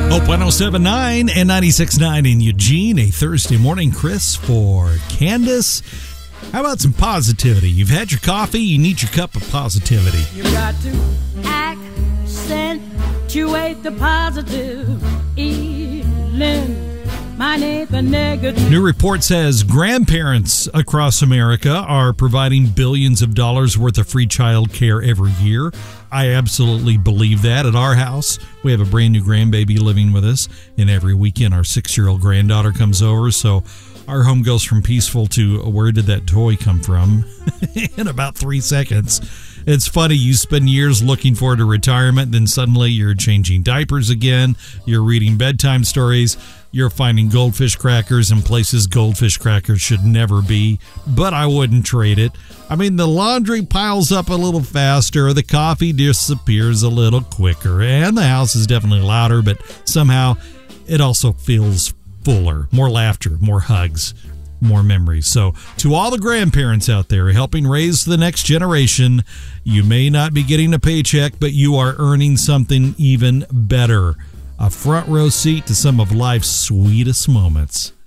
Hope 107.9 and 96.9 in Eugene, a Thursday morning. Chris for Candace. How about some positivity? You've had your coffee, you need your cup of positivity. You got to accentuate the positive, eliminate the negative. New report says grandparents across America are providing billions of dollars worth of free child care every year. I absolutely believe that. At our house, we have a brand new grandbaby living with us, and every weekend our 6-year-old granddaughter comes over, so our home goes from peaceful to where did that toy come from in about 3 seconds. It's funny, you spend years looking forward to retirement, then suddenly you're changing diapers again, you're reading bedtime stories, you're finding goldfish crackers in places goldfish crackers should never be, but I wouldn't trade it. I mean, the laundry piles up a little faster, the coffee disappears a little quicker, and the house is definitely louder, but somehow it also feels fuller. More laughter, more hugs, more memories. So to all the grandparents out there helping raise the next generation, you may not be getting a paycheck, but you are earning something even better. A front row seat to some of life's sweetest moments.